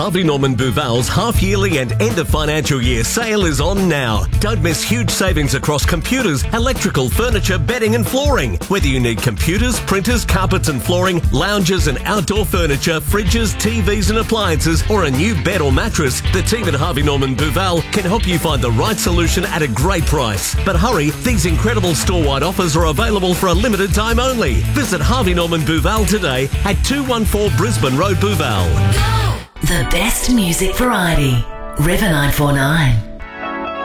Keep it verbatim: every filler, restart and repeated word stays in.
Harvey Norman Buval's half-yearly and end-of-financial year sale is on now. Don't miss huge savings across computers, electrical, furniture, bedding and flooring. Whether you need computers, printers, carpets and flooring, lounges and outdoor furniture, fridges, T Vs and appliances, or a new bed or mattress, the team at Harvey Norman Buval can help you find the right solution at a great price. But hurry, these incredible store-wide offers are available for a limited time only. Visit Harvey Norman Buval today at two one four Brisbane Road, Buval. The best music variety. River nine four nine.